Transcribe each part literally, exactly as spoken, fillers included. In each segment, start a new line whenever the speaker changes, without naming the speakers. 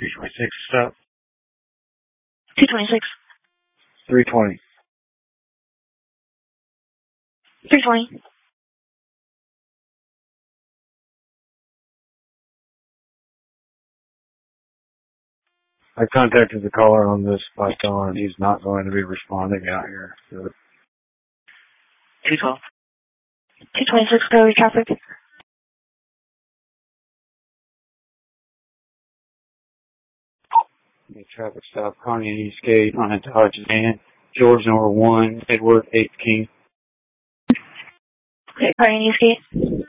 three twenty-six, stop.
two twenty-six.
three twenty.
three twenty.
I contacted the caller on this by telling him he's not going to be responding out here. So.
two twelve. two twenty-six, Clearly traffic.
The traffic stop, Connie Eastgate on a Dodge van. George number one, Edward eighth King.
Okay, Connie Eastgate.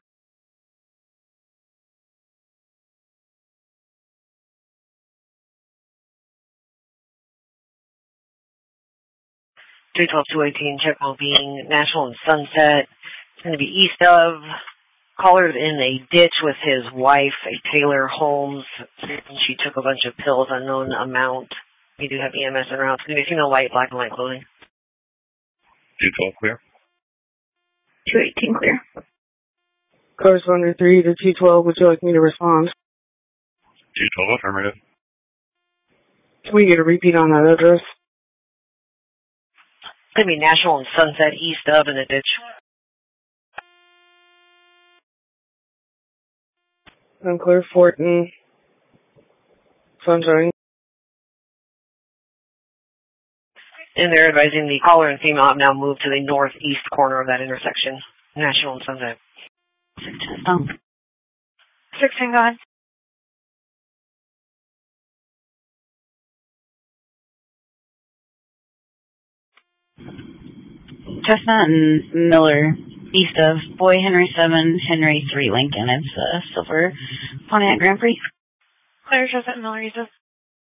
three twelve, two eighteen, check Mobine, National and Sunset. It's going to be east of. Caller's in a ditch with his wife, a Taylor Holmes. She took a bunch of pills, unknown amount. We do have E M S in route. It's going to be female white, black and white clothing.
two twelve clear.
two eighteen clear.
Correspondent three to two twelve, would you like me to respond?
two twelve, affirmative.
Can we get a repeat on that address?
It's going to be National and Sunset, east of, in a ditch.
Unclear, Fortin, Sunshine.
And they're advising the caller and female have now moved to the northeast corner of that intersection. National and Sunset.
Um,
sixteen, go ahead.
Chestnut and Miller, east of Boy Henry seven, Henry three Lincoln. It's a silver Pontiac Grand Prix.
Claire, Chestnut and Miller, east of.